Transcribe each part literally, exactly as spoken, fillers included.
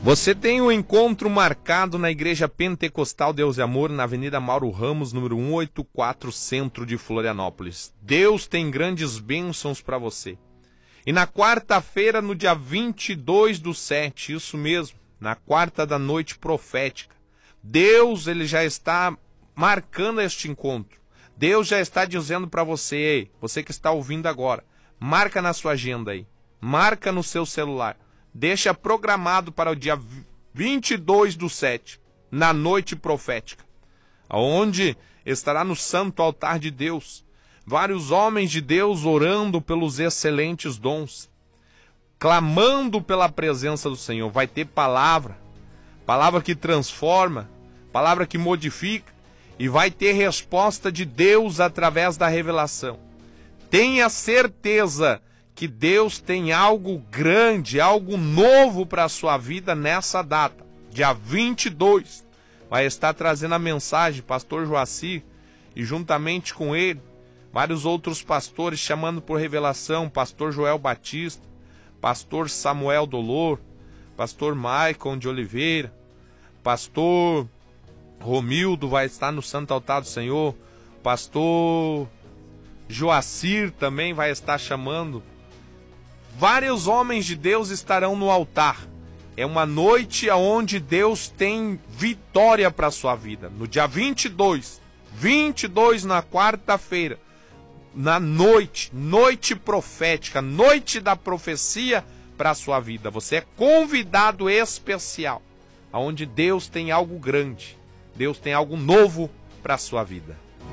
Você tem um encontro marcado na Igreja Pentecostal Deus e Amor, na Avenida Mauro Ramos, número cento e oitenta e quatro, centro de Florianópolis. Deus tem grandes bênçãos para você. E na quarta-feira, no dia vinte e dois do sete, isso mesmo, na quarta da noite profética, Deus ele já está marcando este encontro. Deus já está dizendo para você, ei, você que está ouvindo agora, marca na sua agenda aí, marca no seu celular. Deixa programado para o dia vinte e dois do sete, na noite profética, onde estará no santo altar de Deus, vários homens de Deus orando pelos excelentes dons, clamando pela presença do Senhor. Vai ter palavra, palavra que transforma, palavra que modifica, e vai ter resposta de Deus através da revelação. Tenha certeza que Deus tem algo grande, algo novo para a sua vida nessa data. Dia vinte e dois, vai estar trazendo a mensagem pastor Joacir, e juntamente com ele, vários outros pastores chamando por revelação, pastor Joel Batista, pastor Samuel Dolor, pastor Maicon de Oliveira, pastor Romildo vai estar no Santo Altar do Senhor, pastor Joacir também vai estar chamando. Vários homens de Deus estarão no altar. É uma noite onde Deus tem vitória para a sua vida. No dia vinte e dois, vinte e dois na quarta-feira, na noite, noite profética, noite da profecia para a sua vida. Você é convidado especial, onde Deus tem algo grande, Deus tem algo novo para a sua vida.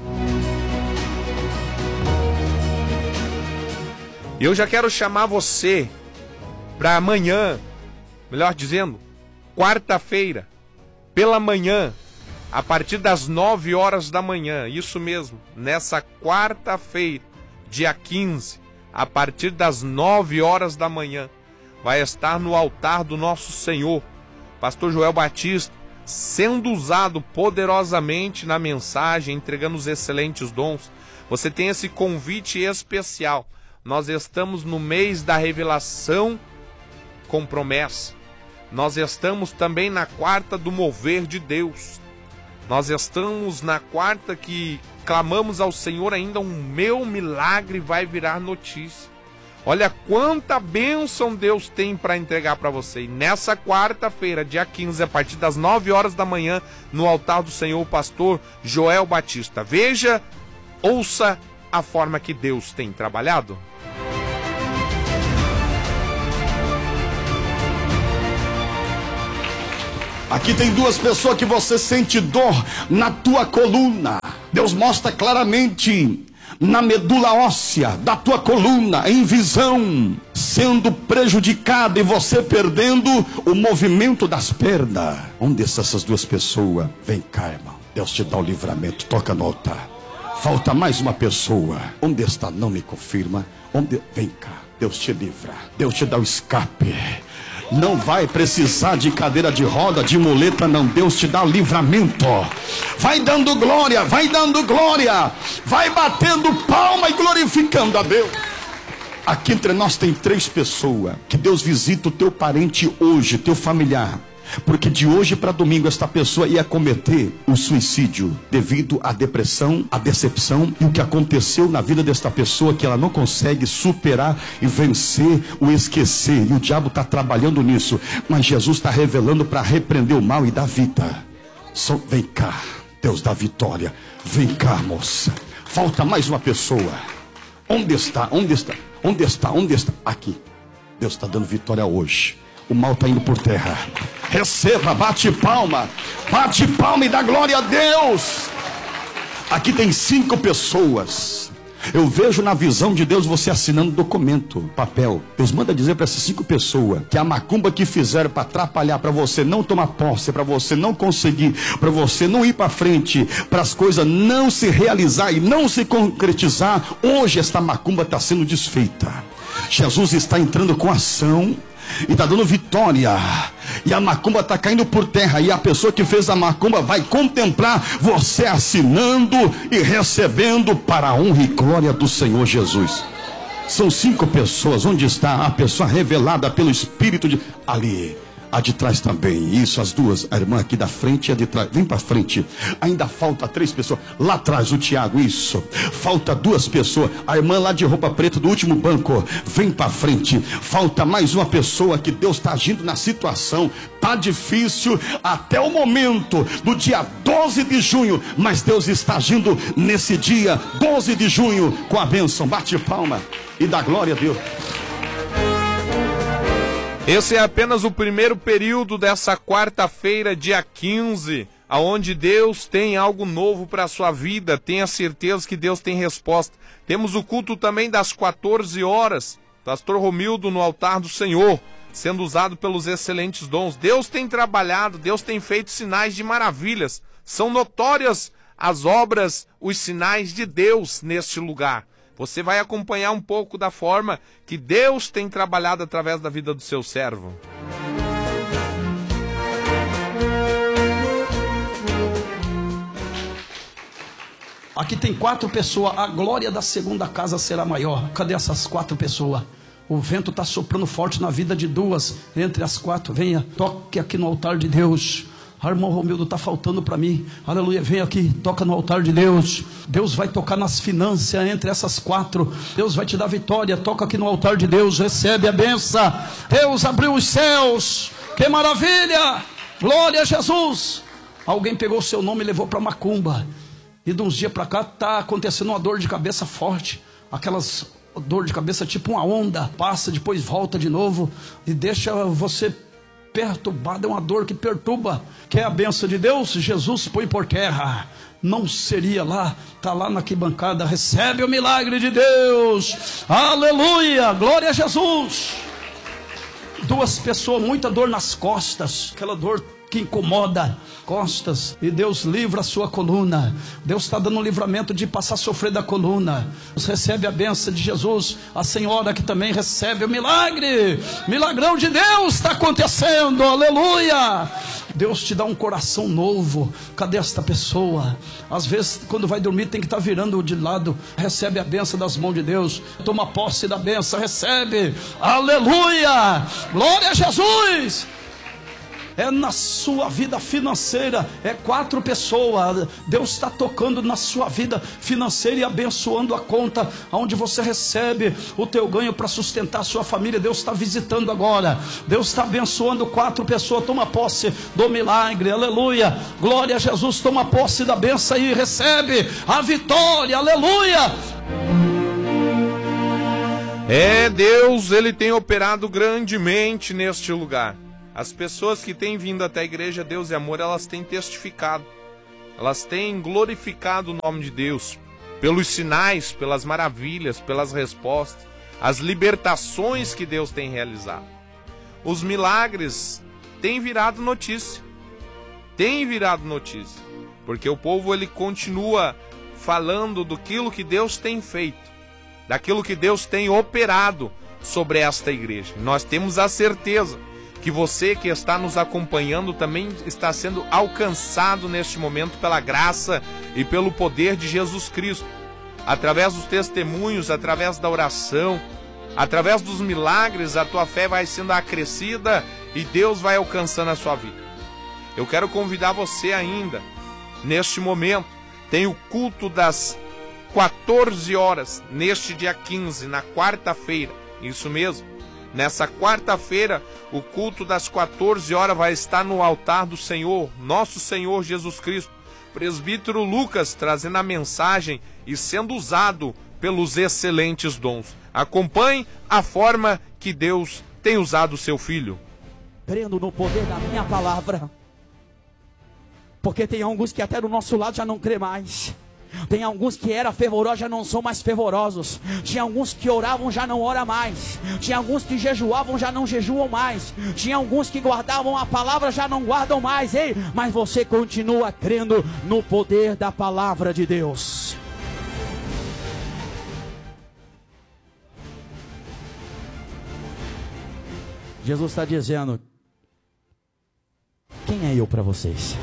Eu já quero chamar você para amanhã, melhor dizendo, quarta-feira, pela manhã, a partir das nove horas da manhã, isso mesmo, nessa quarta-feira, dia quinze, a partir das nove horas da manhã, vai estar no altar do nosso Senhor, pastor Joel Batista, sendo usado poderosamente na mensagem, entregando os excelentes dons. Você tem esse convite especial. Nós estamos no mês da revelação com promessa. Nós estamos também na quarta do mover de Deus. Nós estamos na quarta que clamamos ao Senhor ainda, um meu milagre vai virar notícia. Olha quanta bênção Deus tem para entregar para você. E nessa quarta-feira, dia quinze, a partir das nove horas da manhã, no altar do Senhor, o pastor Joel Batista. Veja, ouça a forma que Deus tem trabalhado. Aqui tem duas pessoas que você sente dor na tua coluna. Deus mostra claramente na medula óssea da tua coluna, em visão, sendo prejudicada e você perdendo o movimento das pernas. Onde estão essas duas pessoas? Vem cá, irmão. Deus te dá o livramento. Toca no altar. Falta mais uma pessoa. Onde está? Não me confirma. Onde? Vem cá. Deus te livra. Deus te dá o escape. Não vai precisar de cadeira de roda, de muleta, não. Deus te dá livramento. Vai dando glória, vai dando glória. Vai batendo palma e glorificando a Deus. Aqui entre nós tem três pessoas que Deus visita o teu parente hoje, teu familiar. Porque de hoje para domingo esta pessoa ia cometer o suicídio devido à depressão, à decepção e o que aconteceu na vida desta pessoa, que ela não consegue superar e vencer o esquecer, e o diabo está trabalhando nisso, mas Jesus está revelando para repreender o mal e dar vida. Só, vem cá, Deus dá vitória. Vem cá, moça. Falta mais uma pessoa. Onde está? Onde está? Onde está? Onde está? Aqui. Deus está dando vitória hoje. O mal está indo por terra. Receba, bate palma. Bate palma e dá glória a Deus. Aqui tem cinco pessoas. Eu vejo na visão de Deus você assinando documento, papel. Deus manda dizer para essas cinco pessoas que a macumba que fizeram para atrapalhar, para você não tomar posse, para você não conseguir, para você não ir para frente, para as coisas não se realizar e não se concretizar, hoje esta macumba está sendo desfeita. Jesus está entrando com ação e está dando vitória, e a macumba está caindo por terra, e a pessoa que fez a macumba vai contemplar você assinando e recebendo para a honra e glória do Senhor Jesus. São cinco pessoas. Onde está a pessoa revelada pelo Espírito de... Ali, A de trás também. Isso, as duas. A irmã aqui da frente e a de trás. Vem para frente. Ainda falta três pessoas. Lá atrás o Tiago. Isso. Falta duas pessoas. A irmã lá de roupa preta do último banco. Vem para frente. Falta mais uma pessoa que Deus está agindo na situação. Tá difícil até o momento do dia doze de junho. Mas Deus está agindo nesse dia doze de junho com a bênção. Bate palma e dá glória a Deus. Esse é apenas o primeiro período dessa quarta-feira, dia quinze, aonde Deus tem algo novo para a sua vida. Tenha certeza que Deus tem resposta. Temos o culto também das quatorze horas, pastor Romildo no altar do Senhor, sendo usado pelos excelentes dons. Deus tem trabalhado, Deus tem feito sinais de maravilhas. São notórias as obras, os sinais de Deus neste lugar. Você vai acompanhar um pouco da forma que Deus tem trabalhado através da vida do seu servo. Aqui tem quatro pessoas. A glória da segunda casa será maior. Cadê essas quatro pessoas? O vento está soprando forte na vida de duas. Entre as quatro, venha, toque aqui no altar de Deus. Ah, irmão Romildo, está faltando para mim. Aleluia, vem aqui, toca no altar de Deus. Deus vai tocar nas finanças entre essas quatro. Deus vai te dar vitória. Toca aqui no altar de Deus, recebe a benção. Deus abriu os céus. Que maravilha! Glória a Jesus. Alguém pegou o seu nome e levou para macumba. E de uns dias para cá está acontecendo uma dor de cabeça forte. Aquelas dor de cabeça tipo uma onda. Passa, depois volta de novo. E deixa você perturbado. É uma dor que perturba. Quer a bênção de Deus? Jesus põe por terra. Não seria lá, está lá na arquibancada. Recebe o milagre de Deus. Aleluia, glória a Jesus. Duas pessoas, muita dor nas costas. Aquela dor que incomoda costas, e Deus livra a sua coluna. Deus está dando um livramento de passar a sofrer da coluna. Você recebe a bênção de Jesus. A senhora que também recebe o milagre. Milagrão de Deus está acontecendo, aleluia. Deus te dá um coração novo. Cadê esta pessoa? Às vezes quando vai dormir tem que estar virando de lado. Recebe a bênção das mãos de Deus. Toma posse da bênção, recebe, aleluia, glória a Jesus. É na sua vida financeira. É quatro pessoas. Deus está tocando na sua vida financeira e abençoando a conta onde você recebe o teu ganho para sustentar a sua família. Deus está visitando agora. Deus está abençoando quatro pessoas. Toma posse do milagre, aleluia, glória a Jesus. Toma posse da bênção e recebe a vitória, aleluia. É, Deus, Ele tem operado grandemente neste lugar. As pessoas que têm vindo até a igreja Deus e Amor, elas têm testificado, elas têm glorificado o nome de Deus, pelos sinais, pelas maravilhas, pelas respostas, as libertações que Deus tem realizado. Os milagres têm virado notícia, têm virado notícia, porque o povo ele continua falando daquilo que Deus tem feito, daquilo que Deus tem operado sobre esta igreja. Nós temos a certeza que você que está nos acompanhando também está sendo alcançado neste momento pela graça e pelo poder de Jesus Cristo. Através dos testemunhos, através da oração, através dos milagres, a tua fé vai sendo acrescida e Deus vai alcançando a sua vida. Eu quero convidar você ainda, neste momento, tem o culto das quatorze horas, neste dia quinze, na quarta-feira, isso mesmo. Nessa quarta-feira, o culto das quatorze horas vai estar no altar do Senhor, nosso Senhor Jesus Cristo. Presbítero Lucas trazendo a mensagem e sendo usado pelos excelentes dons. Acompanhe a forma que Deus tem usado o seu filho. Crendo no poder da minha palavra. Porque tem alguns que até do nosso lado já não crê mais. Tem alguns que eram fervorosos, já não são mais fervorosos. Tinha alguns que oravam, já não oram mais. Tinha alguns que jejuavam, já não jejuam mais. Tinha alguns que guardavam a palavra, já não guardam mais. Ei, mas você continua crendo no poder da palavra de Deus. Jesus está dizendo: quem é eu para vocês?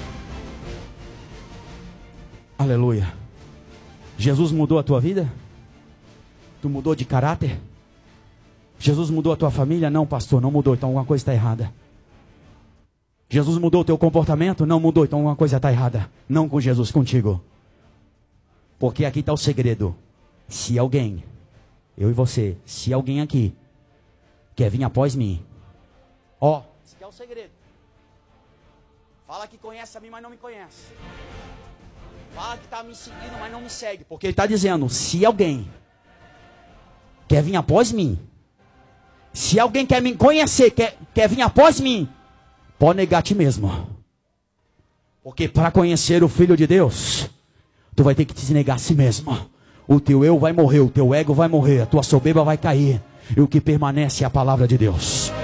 Aleluia. Jesus mudou a tua vida? Tu mudou de caráter? Jesus mudou a tua família? Não, pastor, não mudou, então alguma coisa está errada. Jesus mudou o teu comportamento? Não mudou, então uma coisa está errada. Não com Jesus, contigo. Porque aqui está o segredo. Se alguém, eu e você, se alguém aqui quer vir após mim, ó, esse aqui é o segredo. Fala que conhece a mim, mas não me conhece. Fala que está me seguindo, mas não me segue. Porque ele está dizendo, se alguém quer vir após mim, se alguém quer me conhecer, quer, quer vir após mim, pode negar a ti mesmo. Porque para conhecer o Filho de Deus, tu vai ter que te negar a si mesmo. O teu eu vai morrer, o teu ego vai morrer, a tua soberba vai cair. E o que permanece é a palavra de Deus.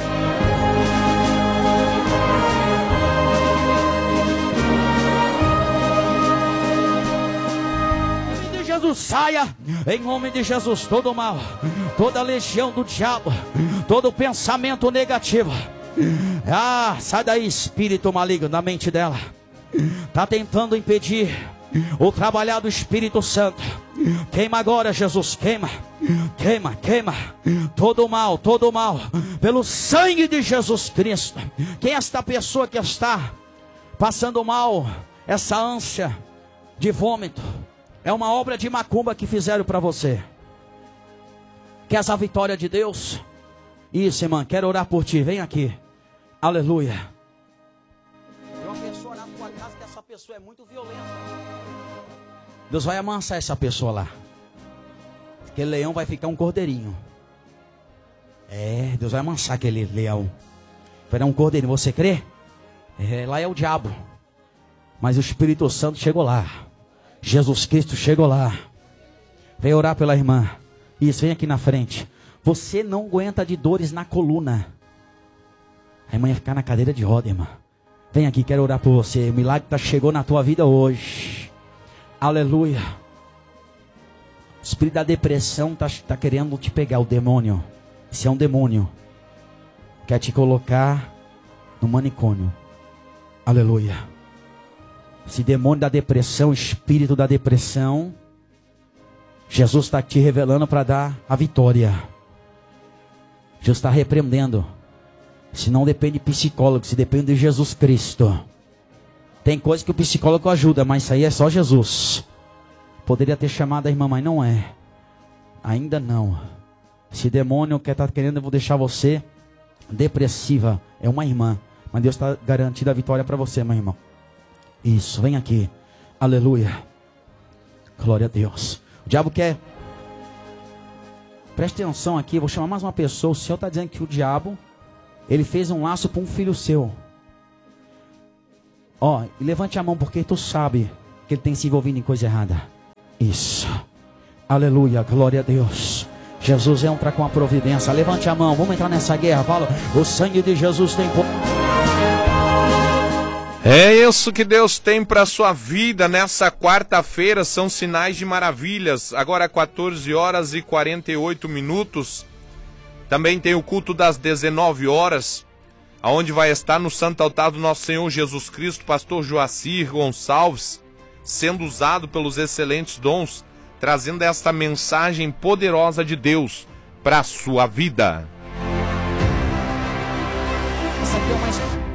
Em nome de Jesus, saia. Em nome de Jesus, todo mal, toda legião do diabo, todo pensamento negativo. Ah, sai daí, espírito maligno na mente dela. Está tentando impedir o trabalhar do Espírito Santo. Queima agora, Jesus, queima. Queima, queima. Todo o mal, todo o mal, pelo sangue de Jesus Cristo. Quem é esta pessoa que está passando mal, essa ânsia de vômito? É uma obra de macumba que fizeram para você. Quer a vitória de Deus? Isso, irmã, quero orar por ti, vem aqui. Aleluia. Tem uma pessoa na tua casa que essa pessoa é muito violenta. Deus vai amansar essa pessoa lá. Aquele leão vai ficar um cordeirinho. É, Deus vai amansar aquele leão. Vai dar um cordeirinho, você crê? É, lá é o diabo. Mas o Espírito Santo chegou lá. Jesus Cristo chegou lá. Vem orar pela irmã. Isso, vem aqui na frente. Você não aguenta de dores na coluna. A irmã ia ficar na cadeira de roda, irmã. Vem aqui, quero orar por você. O milagre tá, chegou na tua vida hoje. Aleluia. O espírito da depressão está tá querendo te pegar, o demônio. Isso é um demônio. Quer te colocar no manicômio. Aleluia. Esse demônio da depressão, espírito da depressão, Jesus está te revelando para dar a vitória. Jesus está repreendendo. Se não depende de psicólogo, se depende de Jesus Cristo. Tem coisa que o psicólogo ajuda, mas isso aí é só Jesus. Poderia ter chamado a irmã, mas não é. Ainda não. Esse demônio que está querendo, eu vou deixar você depressiva. É uma irmã. Mas Deus está garantindo a vitória para você, meu irmão. Isso, vem aqui. Aleluia. Glória a Deus. O diabo quer. Preste atenção aqui, eu vou chamar mais uma pessoa. O Senhor está dizendo que o diabo, ele fez um laço para um filho seu. Ó, e levante a mão porque tu sabe que ele tem se envolvido em coisa errada. Isso. Aleluia, glória a Deus. Jesus entra com a providência. Levante a mão, vamos entrar nessa guerra. Fala, o sangue de Jesus tem poder. É isso que Deus tem para sua vida nessa quarta-feira. São sinais de maravilhas. Agora quatorze horas e quarenta e oito minutos. Também tem o culto das dezenove horas, aonde vai estar no Santo Altar do Nosso Senhor Jesus Cristo, pastor Joacir Gonçalves, sendo usado pelos excelentes dons, trazendo esta mensagem poderosa de Deus para a sua vida. Essa aqui é uma...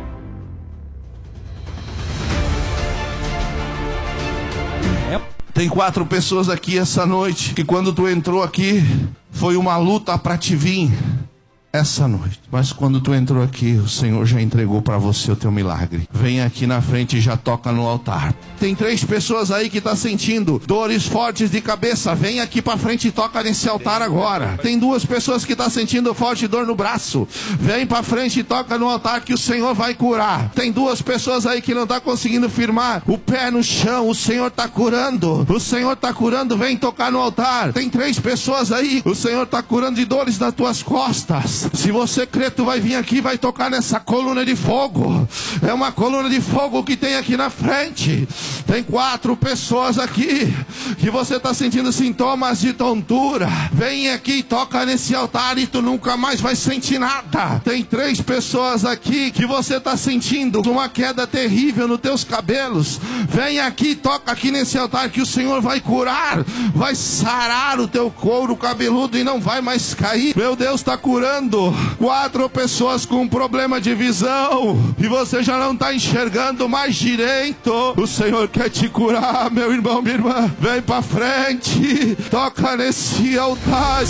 Tem quatro pessoas aqui essa noite que quando tu entrou aqui foi uma luta para te vir essa noite. Mas quando tu entrou aqui, o Senhor já entregou para você o teu milagre. Vem aqui na frente e já toca no altar. Tem três pessoas aí que tá sentindo dores fortes de cabeça. Vem aqui para frente e toca nesse altar agora. Tem duas pessoas que tá sentindo forte dor no braço. Vem para frente e toca no altar que o Senhor vai curar. Tem duas pessoas aí que não tá conseguindo firmar o pé no chão. O Senhor tá curando. O Senhor tá curando. Vem tocar no altar. Tem três pessoas aí. O Senhor tá curando de dores nas tuas costas. Se você crê, tu vai vir aqui e vai tocar nessa coluna de fogo. É uma coluna de fogo que tem aqui na frente. Tem quatro pessoas aqui que você está sentindo sintomas de tontura. Vem aqui e toca nesse altar e tu nunca mais vai sentir nada. Tem três pessoas aqui que você está sentindo uma queda terrível nos teus cabelos. Vem aqui e toca aqui nesse altar que o Senhor vai curar, vai sarar o teu couro cabeludo e não vai mais cair. Meu Deus está curando. orando, quatro pessoas com problema de visão, e você já não está enxergando mais direito. O Senhor quer te curar, meu irmão, minha irmã. Vem para frente, toca nesse altar.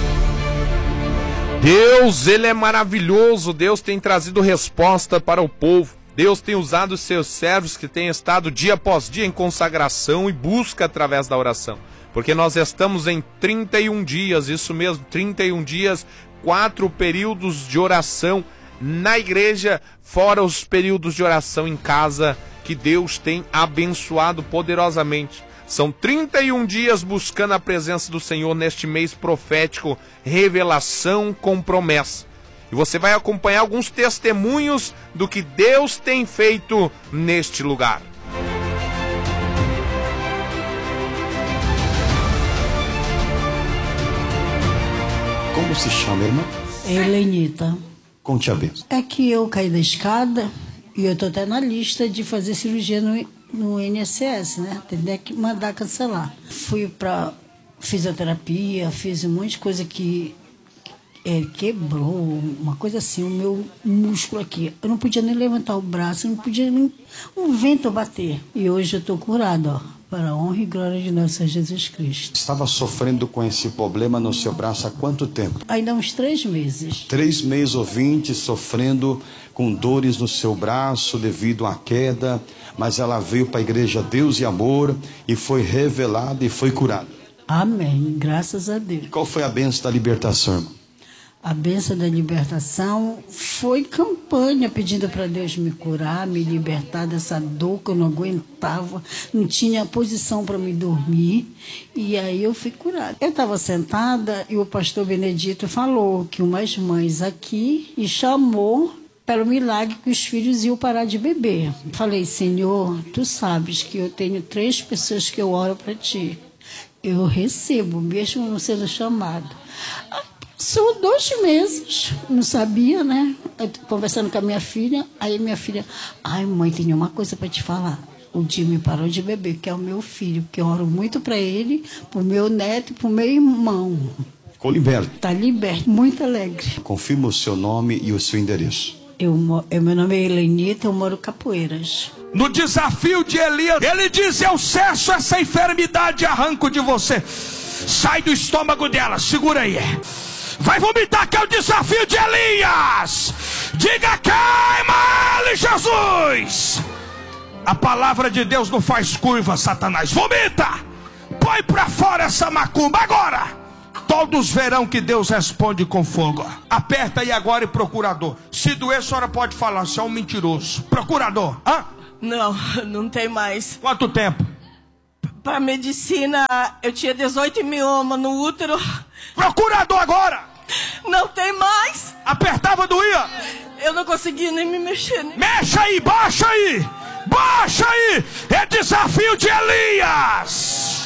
Deus, Ele é maravilhoso. Deus tem trazido resposta para o povo. Deus tem usado os seus servos que têm estado dia após dia em consagração e busca através da oração. Porque nós estamos em trinta e um dias, isso mesmo, trinta e um dias, quatro períodos de oração na igreja, fora os períodos de oração em casa, que Deus tem abençoado poderosamente. São trinta e um dias buscando a presença do Senhor neste mês profético, revelação com promessa. E você vai acompanhar alguns testemunhos do que Deus tem feito neste lugar. Como se chama, irmã? Helenita. Conte a benção. É que eu caí da escada e eu tô até na lista de fazer cirurgia no, no I N S S, né? Tem que mandar cancelar. Fui pra fisioterapia, fiz um monte de coisa que é, quebrou, uma coisa assim, o meu músculo aqui. Eu não podia nem levantar o braço, eu não podia nem um vento bater. E hoje eu tô curada, ó. Para a honra e glória de nosso Senhor Jesus Cristo. Estava sofrendo com esse problema no seu braço há quanto tempo? Ainda uns três meses. Três meses ou vinte, sofrendo com dores no seu braço devido à queda. Mas ela veio para a igreja Deus e Amor e foi revelada e foi curada. Amém. Graças a Deus. Qual foi a bênção da libertação, irmão? A bênção da libertação foi campanha pedindo para Deus me curar, me libertar dessa dor que eu não aguentava, não tinha posição para me dormir, e aí eu fui curada. Eu estava sentada e o pastor Benedito falou que umas mães aqui e chamou pelo milagre que os filhos iam parar de beber. Falei, Senhor, tu sabes que eu tenho três pessoas que eu oro para ti. Eu recebo, mesmo não sendo chamado. São dois meses, não sabia, né? Eu tô conversando com a minha filha, aí minha filha, ai mãe, tem uma coisa para te falar. O Jimmy parou de beber, que é o meu filho, porque eu oro muito para ele, pro meu neto e pro meu irmão. Ficou liberto. Tá liberto, muito alegre. Confirma o seu nome e o seu endereço. Eu, eu, meu nome é Helenita, eu moro em Capoeiras. No desafio de Elias, ele diz, eu cesso essa enfermidade e arranco de você. Sai do estômago dela, segura aí. Vai vomitar, que é o desafio de Elias. Diga, queima ele, Jesus. A palavra de Deus não faz curva, Satanás. Vomita. Põe pra fora essa macumba agora. Todos verão que Deus responde com fogo. Aperta aí agora e procurador. Se doer, a senhora pode falar, você é um mentiroso. Procurador, hã? Não, não tem mais. Quanto tempo? Para medicina, eu tinha dezoito mioma no útero. Procurador agora! Não tem mais. Apertava, doía? Eu não conseguia nem me mexer. Nem... Mexa aí, baixa aí! Baixa aí! É desafio de Elias!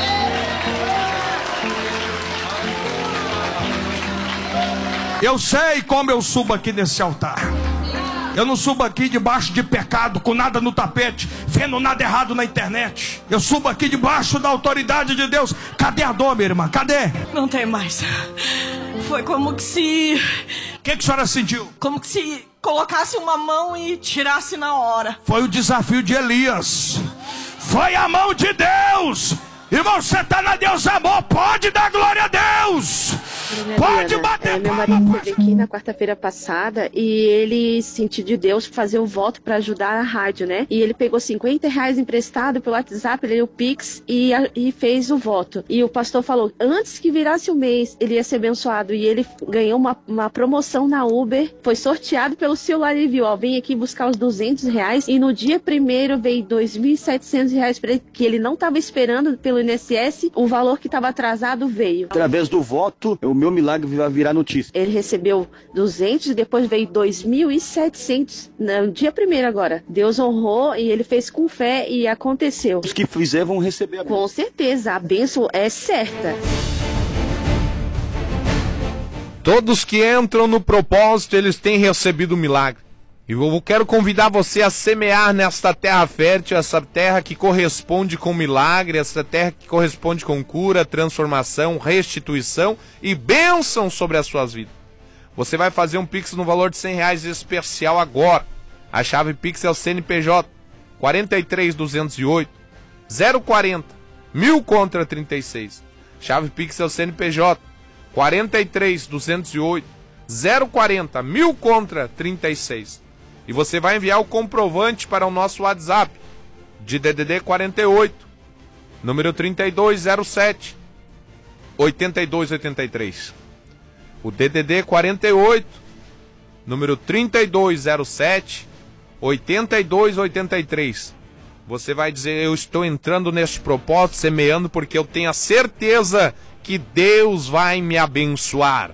Eu sei como eu subo aqui nesse altar. Eu não subo aqui debaixo de pecado, com nada no tapete, vendo nada errado na internet. Eu subo aqui debaixo da autoridade de Deus. Cadê a dor, minha irmã? Cadê? Não tem mais. Foi como que se... O que, que a senhora sentiu? Como que se colocasse uma mão e tirasse na hora. Foi o desafio de Elias. Foi a mão de Deus. Irmão, você está na Deus Amor, pode dar glória a Deus. Pode bater é, meu marido esteve aqui na quarta-feira passada e ele sentiu de Deus fazer o voto para ajudar a rádio, né? E ele pegou cinquenta reais emprestado pelo WhatsApp, ele deu o Pix e, e fez o voto. E o pastor falou, antes que virasse o mês, ele ia ser abençoado. E ele ganhou uma, uma promoção na Uber, foi sorteado pelo celular e viu, ó, vem aqui buscar os duzentos reais. E no dia primeiro veio dois mil e setecentos reais para ele, que ele não estava esperando pelo I N S S, o valor que estava atrasado veio. Através do voto, o meu milagre vai virar notícia. Ele recebeu duzentos e depois veio dois mil e setecentos no dia primeiro agora. Deus honrou e ele fez com fé e aconteceu. Os que fizer vão receber a bênção. Com certeza, a bênção é certa. Todos que entram no propósito, eles têm recebido o milagre. E eu quero convidar você a semear nesta terra fértil, essa terra que corresponde com milagre, essa terra que corresponde com cura, transformação, restituição e bênção sobre as suas vidas. Você vai fazer um Pix no valor de cem reais especial agora. A chave Pix é o C N P J quarenta e três, duzentos e oito, zero quarenta, mil contra trinta e seis. Chave Pix é o C N P J quarenta e três, duzentos e oito, zero quarenta, mil contra trinta e seis. E você vai enviar o comprovante para o nosso WhatsApp de D D D quarenta e oito, número trinta e dois zero sete, oitenta e dois oitenta e três. O D D D quarenta e oito, número trinta e dois zero sete, oitenta e dois oitenta e três. Você vai dizer: eu estou entrando neste propósito, semeando, porque eu tenho a certeza que Deus vai me abençoar.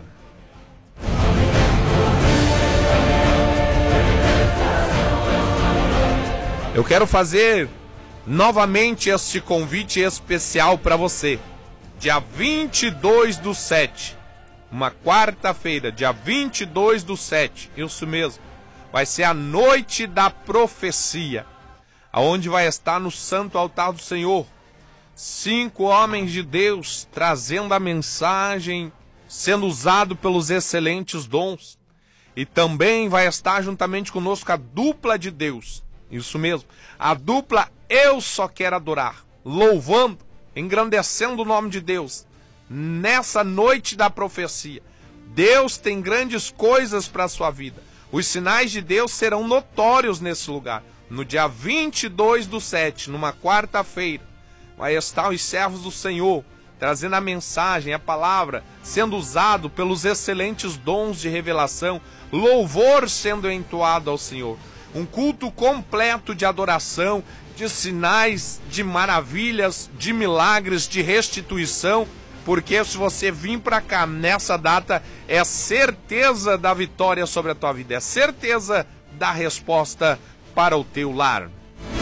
Eu quero fazer novamente este convite especial para você. Dia vinte e dois do sete, uma quarta-feira, dia vinte e dois do sete, isso mesmo, vai ser a noite da profecia, aonde vai estar no santo altar do Senhor cinco homens de Deus trazendo a mensagem, sendo usado pelos excelentes dons. E também vai estar juntamente conosco a dupla de Deus, isso mesmo, a dupla Eu Só Quero Adorar, louvando, engrandecendo o nome de Deus. Nessa noite da profecia, Deus tem grandes coisas para a sua vida. Os sinais de Deus serão notórios nesse lugar. No dia vinte e dois do sete, numa quarta-feira, vai estar os servos do Senhor, trazendo a mensagem, a palavra, sendo usado pelos excelentes dons de revelação, louvor sendo entoado ao Senhor. Um culto completo de adoração, de sinais, de maravilhas, de milagres, de restituição, porque se você vir para cá nessa data, é certeza da vitória sobre a tua vida, é certeza da resposta para o teu lar.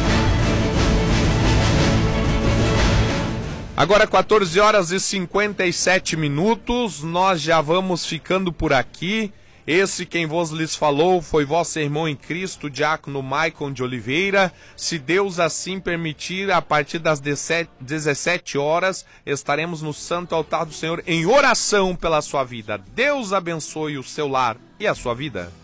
Agora quatorze horas e cinquenta e sete minutos, nós já vamos ficando por aqui. Esse quem vos lhes falou foi vosso irmão em Cristo, diácono Maicon de Oliveira. Se Deus assim permitir, a partir das dezessete horas, estaremos no santo altar do Senhor em oração pela sua vida. Deus abençoe o seu lar e a sua vida.